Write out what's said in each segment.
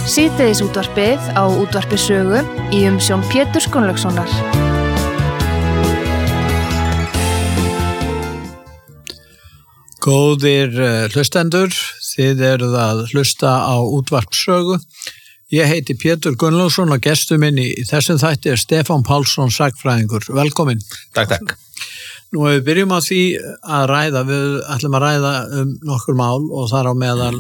Síðdegisútvarpið á Útvarpi Sögu í umsjón Péturs Gunnlaugssonar. Góðir hlustendur, þið eruð að hlusta á Útvarp Sögu. Ég heiti Pétur Gunnlaugsson og gestur minn í þessum þætti Stefán Pálsson, sagnfræðingur. Velkomin. Takk. Nú við byrjum á því að ræða, við ætlum að ræða nokkur mál og þar á meðal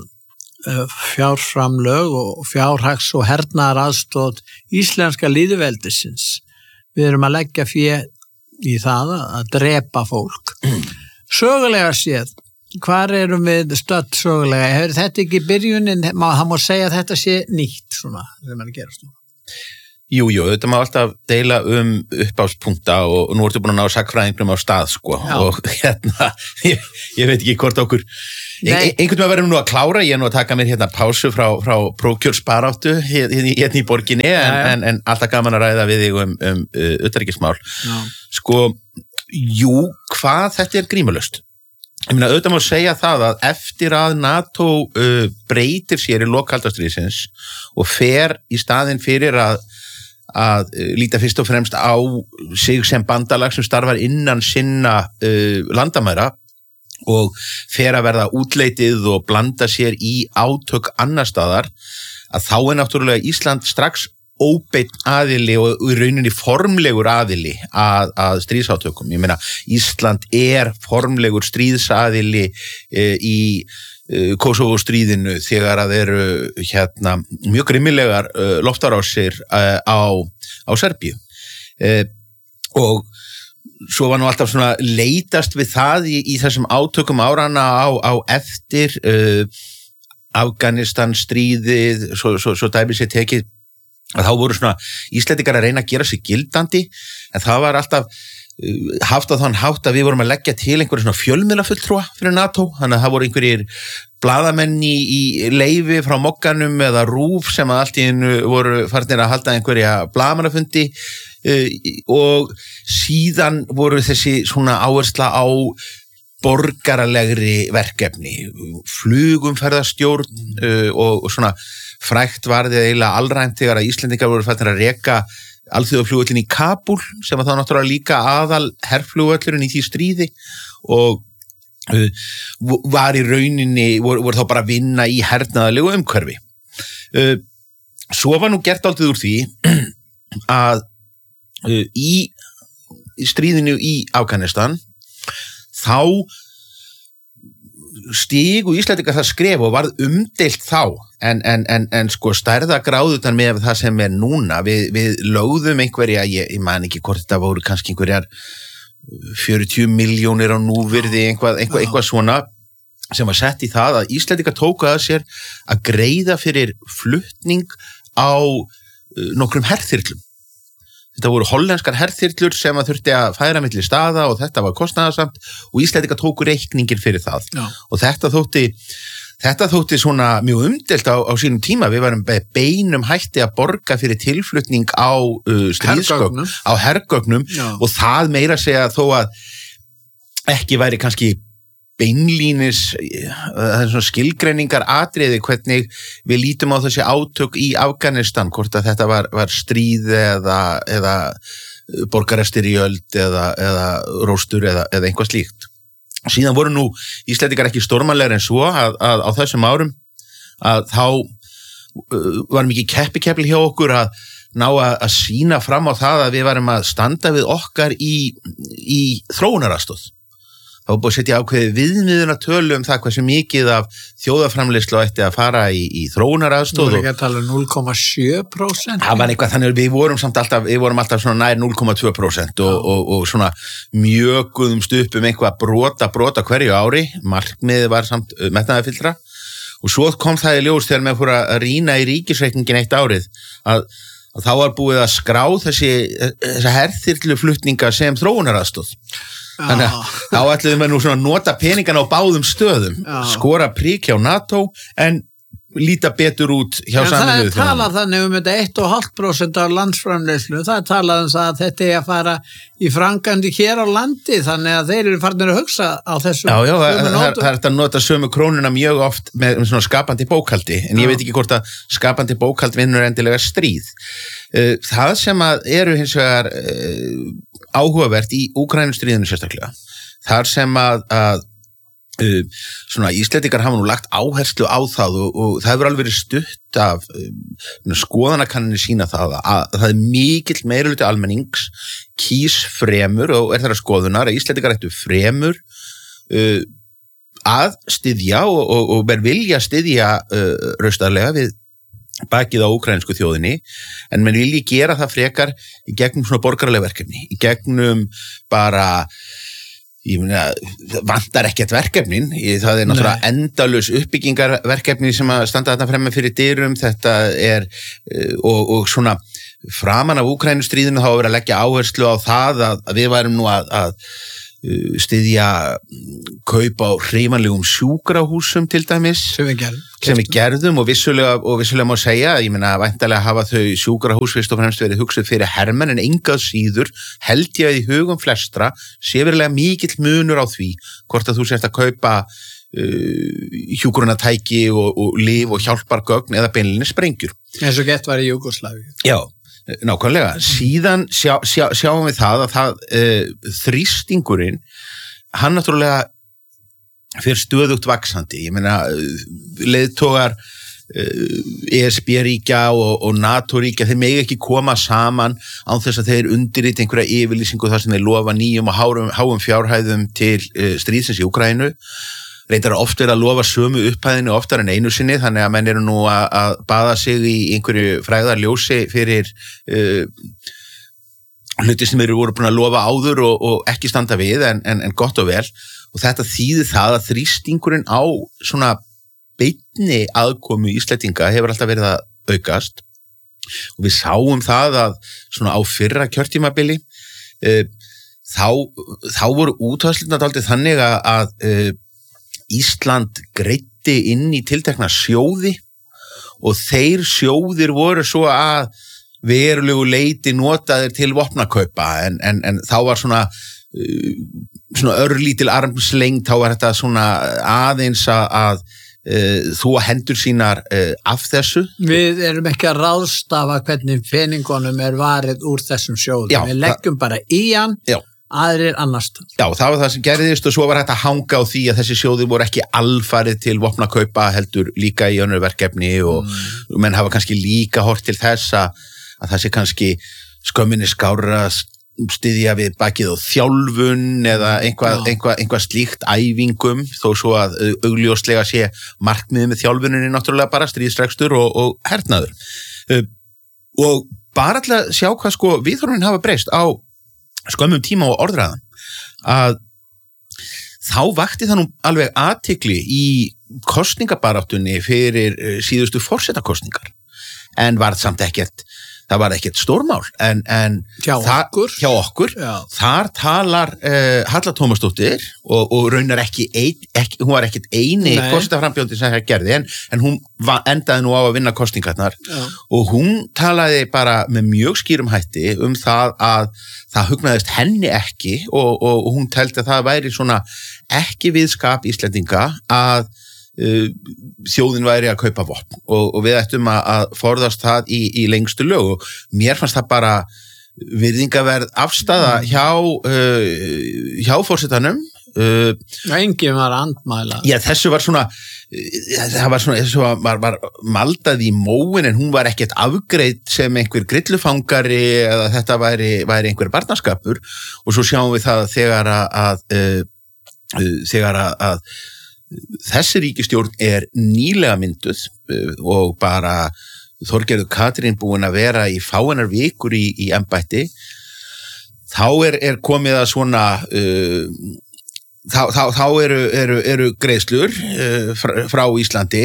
fjárframlög og fjárhags og hernaðaraðstoð íslenska lýðveldisins. Við erum að leggja fé í það að drepa fólk. Sögulega séð, hvar erum við stödd sögulega? Hefur þetta ekki byrjunin, það má segja að þetta sé nýtt svona, sem er að gerast nú? Jú, þetta má alltaf deila uppáhaldspunkta og nú ertu búin að ná sagnfræðingnum á stað, sko. Já. Og ég veit ekki hvort okkur einhvern veginn verðum nú að klára, ég nú að taka mér pásu frá prókjörsbaráttu í borginni, en alltaf gaman að ræða við þig utanríkismál. Sko, jú, hvað þetta grímulaust? Ég meina, auðvitað má segja það að eftir að NATO breytir sér í lok kalda stríðsins og fer í staðinn fyrir að líta fyrst og fremst á sig sem bandalag sem starfar innan sinna landamæra og fer að verða útleitið og blanda sér í átök annar staðar, að þá náttúrulega Ísland strax óbeinn aðili og í rauninni formlegur aðili að stríðsátökum. Ég meina, Ísland formlegur stríðsaðili í Kosovo-stríðinu þegar að eru mjög grimmilegar loftárásir á Serbíu. Og svo var nú alltaf svona leitast við það í þessum átökum árana á eftir Afganistan stríðið, svo dæmi sér tekið, að þá voru svona Íslendingar að reyna að gera sig gildandi, en það var alltaf haft á þann hátt að við vorum að leggja til einhverja svona fjölmiðlafulltrúa fyrir NATO, þannig að það voru einhverjir blaðamenn í leyfi frá Mogganum eða RÚV sem að allt í einu voru farnir að halda einhverja blaðamannafundi og síðan voru þessi svona áhersla á borgaralegri verkefni, flugumferðarstjórn og svona frægt var þið eiginlega alræmt þegar að Íslendingar voru farnir að reka alþjóðaflugvöllin í Kabul sem var þá náttúrulega líka aðal herflugvöllurinn í því stríði og var í rauninni, voru þá bara að vinna í hernaðarlegu umhverfi. Svo var nú gert aldrei úr því að í stríðinu í Afganistan þá stigu Íslendingar það skref og varð umdeilt þá en sko stærðagráðutan með það sem núna, við lögðum einhverja, ég man ekki hvort þetta voru kannski einhverjar 40 milljónir á núvirði, eitthvað svona sem var sett í það að Íslendingar tóku að sér að greiða fyrir flutning á nokkrum herþyrlum. Þetta voru hollenskar herþyrlur sem að þurfti að færa milli staða og þetta var kostnaðarsamt og Íslendingar tóku reikningin fyrir það. Já. Og þetta þótti svona mjög umdeilt á sínum tíma. Við varum beinum hætti að borga fyrir tilflutning á stríðsgögnum, á hergögnum. Já. Og það meira segja þó að ekki væri kannski beinlínis, það svona skilgreiningar atriði hvernig við lítum á þessi átök í Afganistan, hvort að þetta var stríð eða borgarastyrjöld eða róstur eða eitthvað slíkt. Síðan voru nú Íslendingar ekki stórmannlegri en svo að á þessum árum að þá var mikið keppikefli hjá okkur að ná að sýna fram á það að við varum að standa við okkar í þróunaraðstoð. Það var búið að setja ákveðið viðmiðunartölu það hversu mikið af þjóðarframleiðslu ætti að fara í þróunaraðstoð. Þú voru ekki að tala 0,7%? Það var eitthvað þannig, við vorum alltaf svona nær 0,2% og svona mjöguðumst upp eitthvað brota hverju ári, markmiðið var samt metnaðarfyllra og svo kom það í ljós þegar maður fór að rýna í ríkisreikningin eitt árið að þá var búið að skrá þessa herþyrluflutninga sem þróunaraðstoð. Þannig að þá ætluðum við nú svona að nota peningana á báðum stöðum, skora prik hjá NATO en líta betur út hjá En það Sameinuðu þjóðunum. talað þannig þetta 1,5% af landsframleiðslu, það talað það að þetta að fara í framkvæmdi hér á landi, þannig að þeir eru farnir að hugsa á þessu. Já, það er að nota sömu krónuna mjög oft með svona skapandi bókhaldi, en ég veit ekki hvort að skapandi bókhald vinnur endilega stríð. Það sem að eru hins vegar áhugavert í Úkrænustríðinu sérstaklega, þar sem að svona Íslendingar hafa nú lagt áherslu á það og það hefur alveg verið stutt af skoðanakannanir sína það að það er mikill meirihluti almennings kýs fremur og er þeirra skoðunar að Íslendingar ættu fremur að styðja og ber vilja styðja raustarlega við bakið á úkraínsku þjóðinni, en menn vilji gera það frekar í gegnum svona borgaraleg verkefni, í gegnum bara ég meina, vantar ekkert verkefnin, það er náttúrulega endalaus uppbyggingarverkefni sem að standa þarna fremma fyrir dyrum, þetta er og svona framan af Úkrænustríðinu þá verið að leggja áherslu á það að við værum nú að styðja kaup á hreyfanlegum sjúkrahúsum til dæmis sem við gerðum og vissulega má segja, ég meina væntanlega hafa þau sjúkrahús fyrst og fremst verið hugsuð fyrir hermenn en engað síður held ég að í hugum flestra sé verulega mikill munur á því hvort að þú sért að kaupa hjúkrunartæki og lyf og hjálpargögn eða beinlinni sprengjur. Eins og gett var í Júgóslavíu. Já. Nákvæmlega, síðan sjáum við það að þrýstingurinn, hann náttúrulega fyrir stöðugt vaxandi, ég meina leiðtogar ESB-ríkja og NATO-ríkja, þeir mega ekki koma saman án þess að þeir undirrita einhverja yfirlýsingu þar sem þeir lofa nýjum og háum fjárhæðum til stríðsins í Úkraínu, reyndar oft er að lofa sömu upphæðinu oftar en einu sinni, þannig að menn eru nú að baða sig í einhverju frægðar ljósi fyrir hluti sem eru voru búin að lofa áður og ekki standa við en gott og vel og þetta þýðir það að þrýstingurinn á svona beinni aðkomu Íslendinga hefur alltaf verið að aukast og við sáum það að svona á fyrra kjörtímabili þá voru útvarslurnar dálítið þannig að Ísland greiddi inn í tiltekna sjóði og þeir sjóðir voru svo að verulegu leyti notaðir til vopnakaupa en þá var svona örlítil armslengd, þá var þetta svona aðeins að þú hendur sínar af þessu. Við erum ekki að ráðstafa hvernig peningunum er varið úr þessum sjóðum, við leggjum bara í hann. Já. Aðrir annars. Já, það var það sem gerðist og svo var þetta að hanga á því að þessi sjóði voru ekki alfarið til vopnakaupa heldur líka í önnur verkefni og menn hafa kannski líka hort til þess að það sé kannski skömminni skárra styðja við bakið á þjálfun eða einhvað slíkt æfingum þó svo að augljóslega sé markmiðið með þjálfuninni náttúrulega bara stríðsrekstur og hernaður. Og bara til að sjá hvað sko viðhorfin hafa breyst á skömmum tíma og orðræðan að þá vakti það nú alveg athygli í kosningabaráttunni fyrir síðustu forsetakosningar en var samt ekkert það var ekkert stórmál en hjá okkur þar talar Halla Tómasdóttir og raunar ekki hún var ekkert eini forsetaframbjóðandi sem það gerði en hún endaði nú á að vinna kosningarnar og hún talaði bara með mjög skýrum hætti það að það hugnaðist henni ekki og hún teldi að það væri svona ekki viðskap Íslendinga að þjóðin væri að kaupa vopn og við ættum að forðast það í lengstu lög og mér fannst það bara virðingaverð afstaða hjá forsetanum. Enginn var að andmæla. Já, þessu var svona þessu var maldað í móin en hún var ekkert afgreidd sem einhver grillufangari eða þetta væri einhver barnaskapur og svo sjáum við það þegar að þessi ríkisstjórn er nýlega mynduð og bara Þorgerður Katrín búin að vera í fáeinar vikur í embætti þá er komið að svona þá eru greiðslur frá Íslandi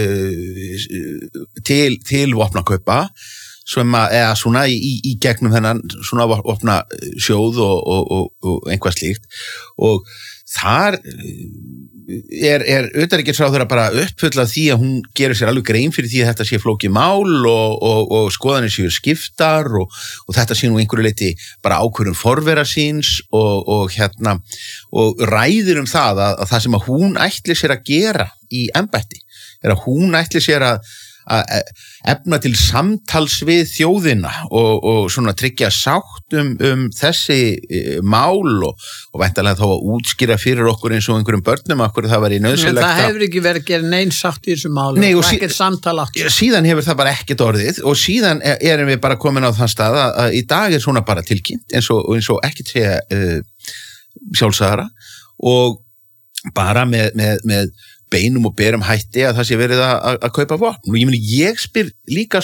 til vopnakaupa eða svona í gegnum þennan svona vopnasjóð og einhvað slíkt og þar utanríkisráðherra bara uppfull af því að hún gerir sér alveg grein fyrir því að þetta sé flókið mál og skoðanir séu skiptar og þetta sé nú einhverju leyti bara ákvörðun forvera síns og ræðir það að það sem að hún ætli sér að gera í embætti að hún ætli sér að efna til samtals við þjóðina og svona tryggja sátt þessi mál og væntanlega þá að útskýra fyrir okkur eins og einhverjum börnum okkur það var í nauðsynlegt. Það hefur ekki verið að gera neins sátt í þessu máli og ekkert samtal átt. Síðan hefur það bara ekkert orðið og síðan erum við bara komin á þann stað að í dag svona bara tilkynnt eins og ekkert sé sjálfsagðara og bara með beinum og berum hætti að það sé verið að kaupa vopn. Og ég spyr líka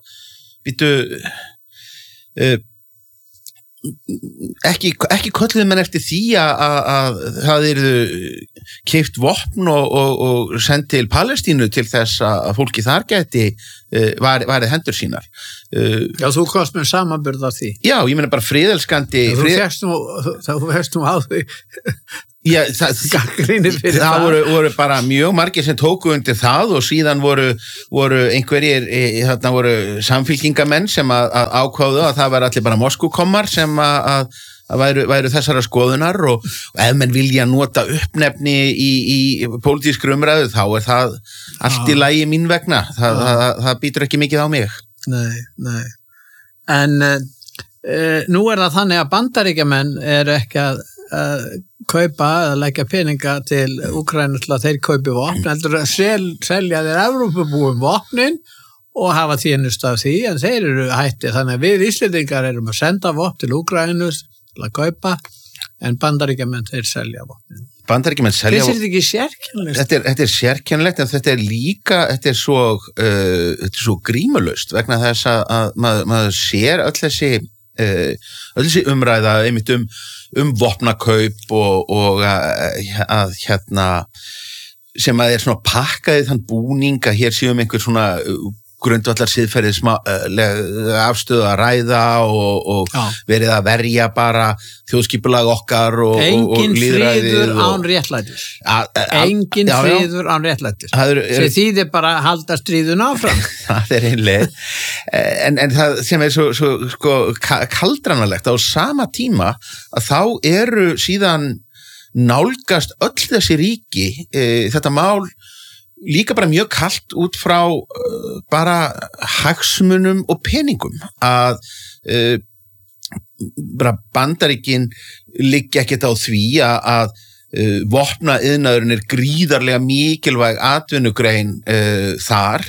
ekki kölluðu menn eftir því að það eru keypt vopn og send til Palestínu til þess að fólki þar gæti varið hendur sínar. Já, þú komst með samanburð af því. Já, ég meina bara friðelskandi. Þú fegst nú á því. Já, það voru bara mjög margir sem tóku undir það og síðan voru einhverjir, þarna voru samfylkingamenn sem að ákváðu að það var allir bara Moskúkommar sem að væru þessara skoðunar og ef menn vilja nota uppnefni í pólitískri umræðu þá það allt í lagi mín vegna, það býtur ekki mikið á mig. Nei, en nú það þannig að Bandaríkjamenn ekki að kaupa eða leggja peninga til Úkraínu til að þeir kaupi vopn, heldur að selja þeir Evrópubúum vopnin og hafa þjónustu af því, en þeir eru hætti, þannig að við Íslendingar erum að senda vopn til Úkraínu til að kaupa, en Bandaríkjamenn þeir selja vopnin. Bandaríkjamenn selja vopnin. Finnst þetta ekki sérkennilegt? Þetta sérkennilegt, en þetta líka, þetta svo grímulaust vegna þess að maður sér öll þessi umræða einmitt vopnakaup og að sem að svona pakkaði þann búning að hér séum einhver svona grundvallar siðferðislega afstöðu að ræða og verið að verja bara þjóðskipulag okkar og lýðræðið. Engin friður án réttlætis. Engin friður án réttlætis. Sem þýðir bara að halda stríðun áfram. Það einleið. En það sem svo kaldranalegt á sama tíma að þá eru síðan nálgast öll þessi ríki þetta mál líka bara mjög kalt út frá bara hagsmunum og peningum að bara Bandaríkin liggja ekkert á því að vopnaiðnaðurinn gríðarlega mikilvæg atvinnugrein þar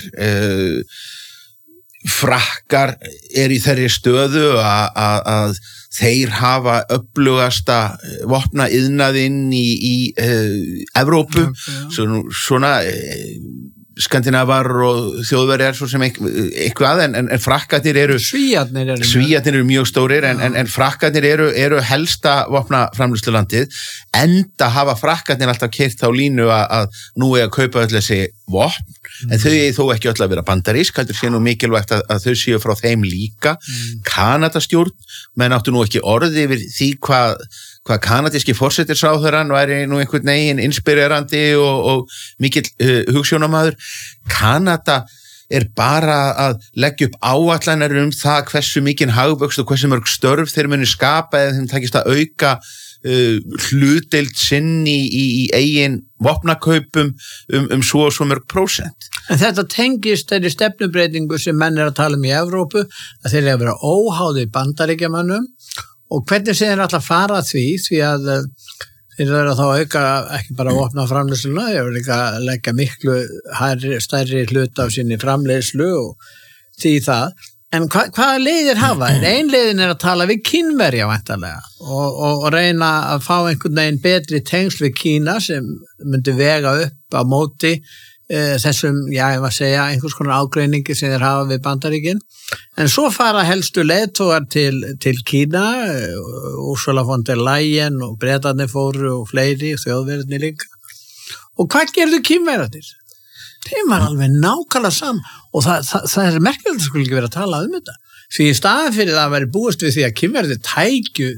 Frakkar í þeirri stöðu að þeir hafa öflugasta vopnaiðnaðinn í Evrópu, svona Skandinavar og Þjóðverjar svo sem eitthvað en Frakkarnir eru Svíarnir eru mjög stórir en Frakkarnir eru helsta vopnaframleiðslulandið enda hafa Frakkarnir alltaf keyrt á línu að nú að kaupa öll þessi vopn en þau þó ekki öll að vera bandarísk heldur sé nú mikilvægt að þau séu frá þeim líka Kanadastjórn menn áttu nú ekki orði yfir því hvað kanadíski forsætisráðherrann væri nú einhvern veginn inspirerandi og mikill hugsjónamaður. Kanada bara að leggja upp áætlanir það hversu mikinn hagvöxt og hversu mörg störf þeir muni skapa eða þeim takist að auka hlutdeild sinn í eigin vopnakaupum svo mörg prósent. En þetta tengist þeirri stefnubreitingu sem menn að tala í Evrópu að þeir að vera óháði Bandaríkjamönnum og hvernig sem þeir alltaf fara því að þeir eru þá auka ekki bara vopnaframleiðsluna, þeir eru líka að leggja miklu stærri hlut af sinni framleiðslu og því það. En hvaða leiðir hafa? Ein leiðin að tala við Kínverja væntanlega og reyna að fá einhvern veginn betri tengsl við Kína sem myndi vega upp á móti þessum, ég var að segja, einhvers konar ágreiningi sem þeir hafa við Bandaríkin. En svo fara helstu leiðtogar til Kína, Ursula von der Leyen og Bretarnir fóru og fleiri, þjóðverðinni líka. Og hvað gerðu Kínverjarnir? Þeim var alveg nákvæmlega saman og það merkilegt að skulle ekki vera að tala þetta. Því í staðan fyrir það væri búist við því að Kínverjarnir tækju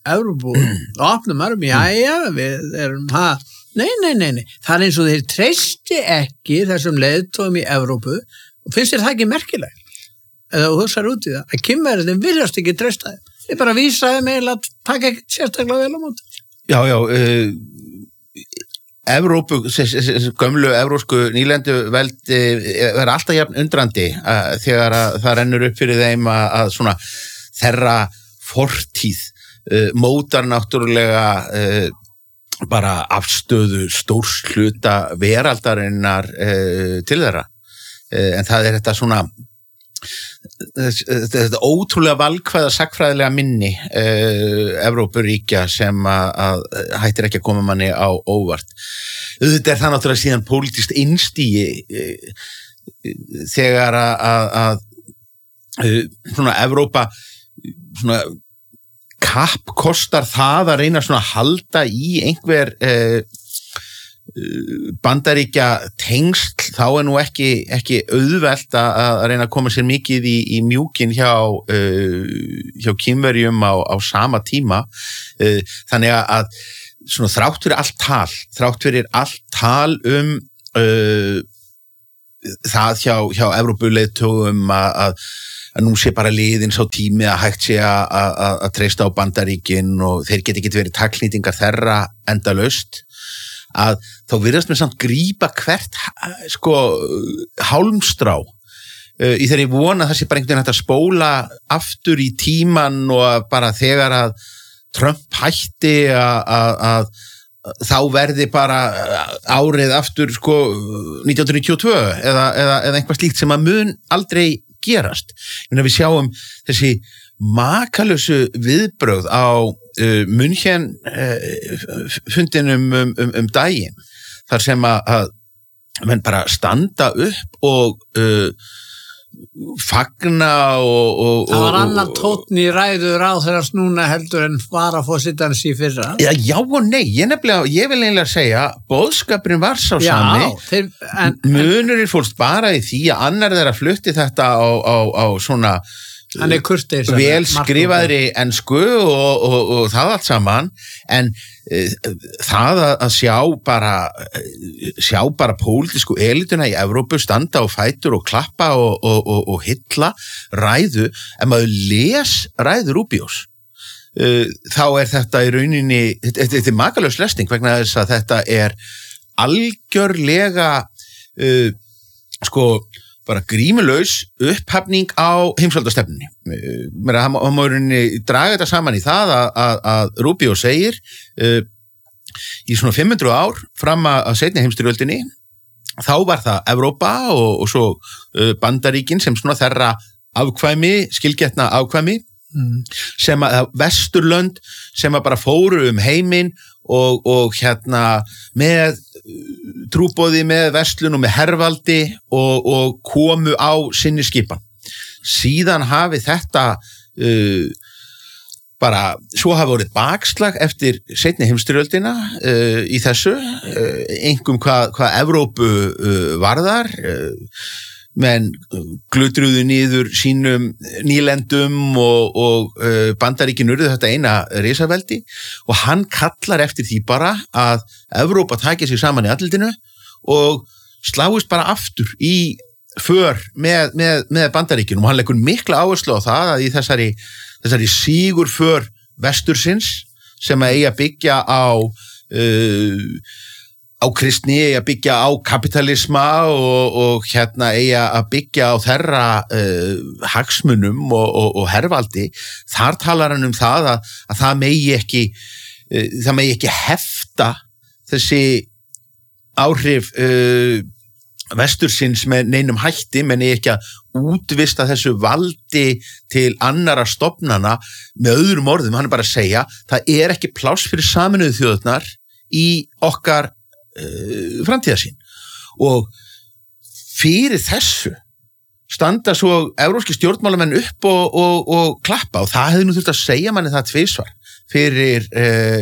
Evrópu, opnum arm, jæja, við erum það. Nei. Það eins og þeir treysti ekki þessum leiðtogum í Evrópu og finnst þér það ekki merkilegt? Eða þú hugsar út í það, að kynverðin viljast ekki treysta þeim. Þeir bara vísaði með að taka ekki sérstaklega vel á móti. Já, Evrópu, gömlu evrósku nýlendu veldi er alltaf jafn undrandi þegar það rennur upp fyrir þeim að svona þeirra fortíð mótar náttúrulega bara afstöðu stórs hluta veraldarinnar til þeirra. En það er þetta svona þetta ótrúlega valkvæða sagnfræðilega minni Evrópuríkja sem að hættir ekki að koma manni á óvart. Þetta er það náttúrulega síðan pólitískt innstigi þegar að svona Evrópa svona kapp kostar það að reyna svona að halda í einhver Bandaríkja tengsl, þá er nú ekki auðvelt að reyna að koma sér mikið í mjúkin hjá Kínverjum á sama tíma. Þannig að svona þrátt fyrir allt tal það hjá Evrópuleiðtogum að nú sé bara liðin sá tími að hægt sé að treysta á Bandaríkin og þeir geti ekki verið taklnýtingar þeirra endalaust, að þá virðast mér samt grípa hvert hálmstrá í þeirri vona að það sé bara einhvern veginn hægt að spóla aftur í tíman og bara þegar að Trump hætti að þá verði bara árið aftur 1992 eða einhvað slíkt sem að mun aldrei gerast. Við sjáum þessi makalösu viðbrögð á München fundinum daginn, þar sem að menn bara standa upp og fagna og það var annar tónn í ræðu ráðherrans núna heldur en varaforsetans í fyrra. Já og nei, ég vil eiginlega segja boðskapurinn var sá sami, munurinn fólst bara í því að annar þeirra flutti þetta á svona vel skrifaðri ensku og það allt saman, en það að sjá bara pólitísku elituna í Evrópu standa á fætur og klappa og hylla ræðu, ef maður les ræðu Rúbíós þá er þetta í rauninni, þetta er makalaus lesning vegna þess að þetta er algjörlega bara grímulaus upphafning á heimsvaldastefnunni. Það má draga þetta saman í það að Rubio segir í svona 500 ár fram að seinni heimsstyrjöldinni, þá var það Evrópa og svo Bandaríkin sem svona þeirra afkvæmi, skilgetna afkvæmi, sem að Vesturlönd sem að bara fóru heiminn og með trúboði, með verslun og með hervaldi og komu á sinni skipan. Síðan hafi þetta bara, svo hafi vorið bakslag eftir seinni heimsstyrjöldina í þessu, einkum hvað Evrópu varðar, menn glutruðu niður sínum nýlendum og Bandaríkin urðu þetta eina risaveldi og hann kallar eftir því bara að Evrópa taki sig saman í andlitinu og sláist bara aftur í för með Bandaríkin, og hann leggur mikla áherslu á það að í þessari sigurför vestursins sem að eigi að byggja á kristni, eigi að byggja á kapitalisma og eigi að byggja á þeirra hagsmunum og hervaldi, þar talar hann um það að það megi ekki hefta þessi áhrif vestursins með neinum hætti, menn eigi ekki að útvista þessu valdi til annara stofnana. Með öðrum orðum, hann er bara að segja, það er ekki pláss fyrir Sameinuðu þjóðirnar í okkar framtíðarsýn, og fyrir þessu standa svo evrópski stjórnmálamenn upp og klappa, og það hefði nú þurft að segja manni það tvisvar fyrir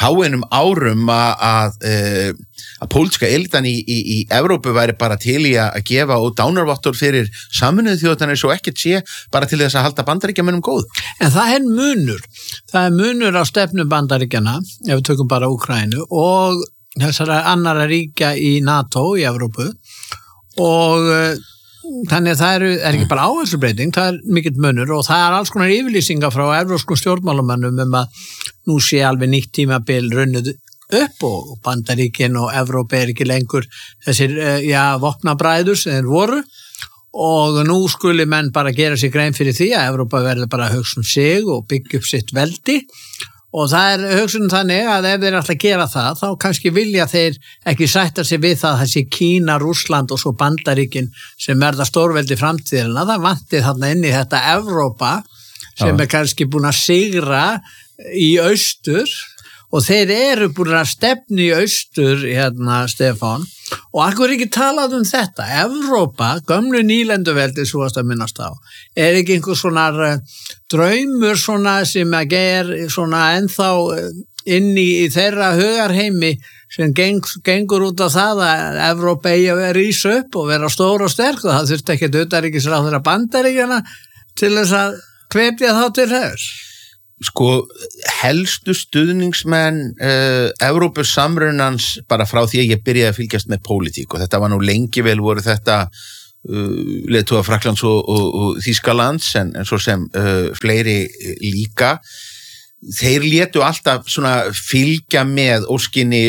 fáeinum árum að pólitíska elitan í Evrópu væri bara til í að gefa og dánarvottor fyrir Sameinuðu þjóðirnar svo ekkert sé bara til þess að halda Bandaríkjamönnum góð. En það er munur á stefnu Bandaríkjana, ef við tökum bara Úkraínu og þessara annara ríkja í NATO í Evrópu og þannig að það er ekki bara áherslubreyting, það er mikill munur og það er alls konar yfirlýsingar frá evrópskum stjórnmálamönnum að nú sé alveg nýtt tímabil runnið upp og Bandaríkin og Evrópa ekki lengur þessir, vopnabræður sem þeir voru og nú skuli menn bara gera sig grein fyrir því að Evrópa verður bara að hugsa sig og byggja upp sitt veldi og það er hugsun þannig að ef þeir ætla að gera það, þá kannski vilja þeir ekki sætta sig við það þessi Kína, Rússland og svo Bandaríkin sem verða stórveldi framtíðina. Það vantið þarna inn í þetta Evrópa sem er kannski búin að sigra í austur og þeir eru búin að stefna í austur, Stefán, og akkur ekki talað þetta. Evrópa, gömlu nýlenduveldi, svo að minnast á, er ekki einhver svona draumur svona sem að ger svona ennþá inn í þeirra hugarheimi sem gengur út á það að Evrópa eigi að rísa upp og vera stór og sterk og það þurfti ekki utanríkisráðherra Bandaríkjanna til þess að hvetja þá til þess. Sko, helstu stuðningsmenn Evrópusamrunans bara frá því að ég byrjaði að fylgjast með pólitík og þetta var nú lengi vel voru þetta leiðtogar Frakklands og Þýskalands en svo sem fleiri líka. Þeir létu alltaf svona fylgja með óskinni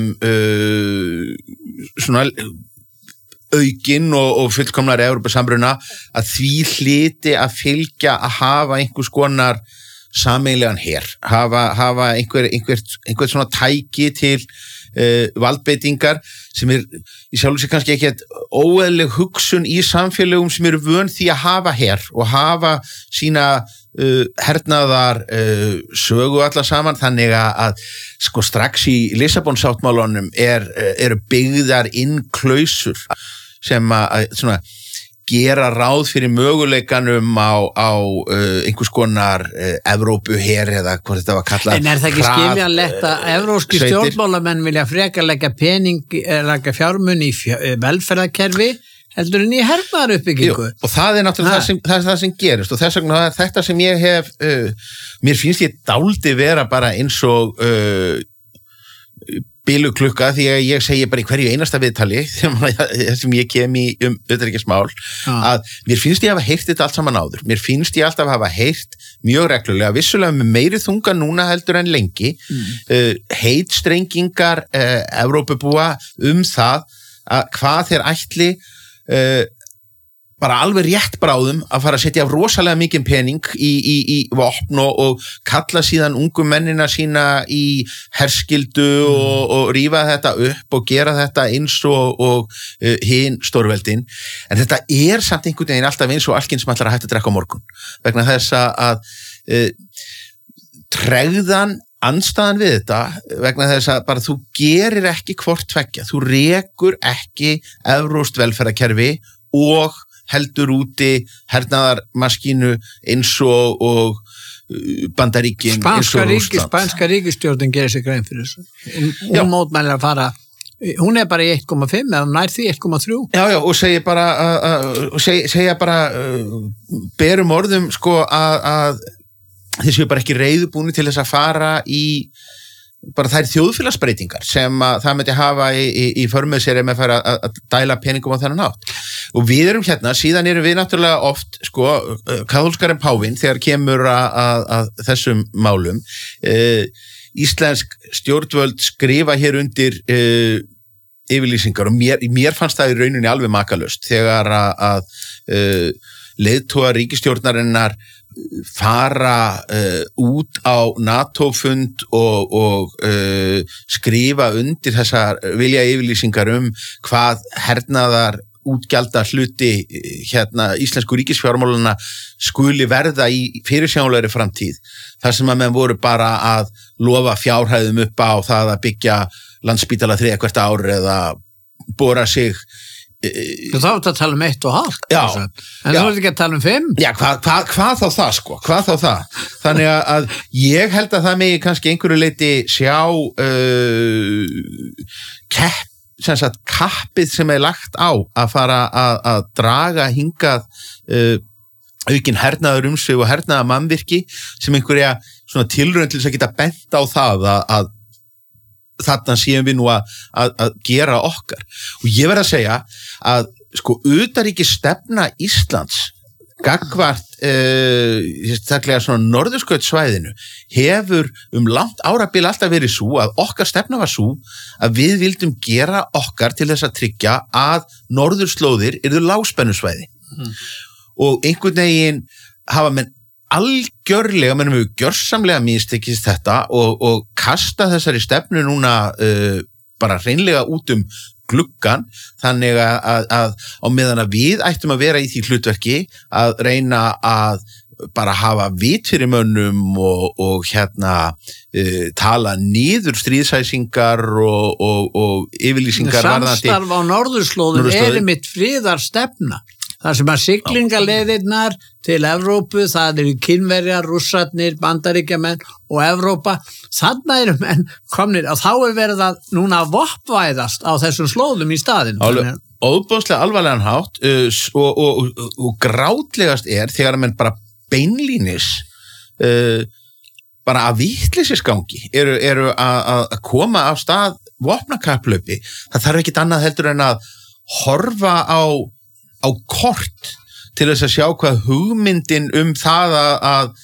svona aukin og fullkomnari Evrópusamruna að því hlyti að fylgja að hafa einhvers konar sameiginlegan her, hafa einhvert svona tæki til valdbeitingar sem í sjálfu sér kannski ekki óeðleg hugsun í samfélögum sem eru vön því að hafa her og hafa sína hernaðar sögu alla saman þannig að sko strax í Lissabonsáttmálanum eru byggðar inn klausur sem að svona gera ráð fyrir möguleikanum á einhvers konar Evrópuher eða hvað þetta var kallað. En er það ekki skiljanlegt að evrópski stjórnmálamenn vilja frekar leggja fjármunni í velferðarkerfi heldur en í hernaðaruppbyggingu? Jú, og það er náttúrulega það sem gerist og þess vegna þetta sem ég hef mér finnst ég dálítið vera bara eins og biluklukka því að ég segi bara í hverju einasta viðtali sem ég kem í utanríkismál að mér finnst ég hafa heyrt þetta allt saman áður. Mér finnst ég alltaf hafa heyrt mjög reglulega, vissulega með meiri þunga núna heldur en lengi, heitstrengingar Evrópubúa það að hvað þeir ætli bara alveg rétt bráðum að fara að setja rosalega mikinn pening í vopn og kalla síðan ungu mennina sína í herskildu og rífa þetta upp og gera þetta eins og hin stórveldin. En þetta er samt einhvern veginn alltaf eins og alkinn sem ætlar að hætta að drekka á morgun. Vegna þess að tregðan andstæðan við þetta vegna þess að bara þú gerir ekki hvort tveggja. Þú rekur ekki evrópskt velferðarkerfi og heldur úti hernaðarmaskínu eins og Bandaríkin eins og Rússland. Spænska ríkisstjórnin gerir sig grein fyrir þessu. Hún mótmælir að fara, hún er bara í 1,5 eða nær því 1,3. Já, og segja bara berum orðum sko að þeir séu bara ekki reiðubúni til þess að fara í bara þær þjóðfélagsbreytingar sem það myndi hafa í förmið sér ef maður fara að dæla peningum á þennan hátt. Og við erum síðan erum við náttúrulega oft, kaþólskar en pávinn þegar kemur að þessum málum. Íslensk stjórnvöld skrifa hér undir yfirlýsingar og mér fannst það í rauninni alveg makalöst þegar að leiðtogar ríkisstjórnarinnar fara út á NATO-fund og skrifa undir þessar vilja yfirlýsingar hvað hernaðar útgjalda hluti íslensku ríkisfjármálana skuli verða í fyrirsjáanlegri framtíð. Þar sem að menn voru bara að lofa fjárhæðum upp á það að byggja Landspítala 3 hvert ár eða bora sig Þá er þetta að tala um 1,5. Já. En þú ert ekki að tala um 5? Já, hvað þá það sko, hvað þá það? Þannig að ég held að það megi kannski einhverju leyti sjá kappið sem lagt á að fara að draga hingað aukin hernaður umsvif og hernaða mannvirki sem einhverja svona tilraun til þess að geta bent á það að þarna séum við nú að gera okkar. Og ég verð að segja að sko utanríkis stefna Íslands gagnvart þakklega svona norðurskautssvæðinu hefur langt árabil alltaf verið svo að okkar stefna var svo að við vildum gera okkar til þess að tryggja að norðurslóðir yrðu lágspennusvæði. Og einhvern veginn hafa menn algjörlega, mennum við gjörsamlega mistekist þetta og kasta þessari stefnu núna bara hreinlega út gluggan, þannig að á meðan að við ættum að vera í því hlutverki að reyna að bara hafa vit fyrir mönnum og tala niður stríðsæsingar og yfirlýsingar varðandi. Samstarf á norðurslóðum einmitt friðarstefna. Það sem að siglingaleiðirnar til Evrópu, það Kínverjar, Rússarnir, Bandaríkjamenn og Evrópa, þarna menn komnir og þá verið að núna voppvæðast á þessum slóðum í staðinn. Óbúðslega alvarlegan hátt og grátlegast þegar menn bara beinlínis bara að vitleysigangi eru að koma af stað vopnakapplaupi. Það þarf ekkit annað heldur en að horfa á kort til þess að sjá hvað hugmyndin það að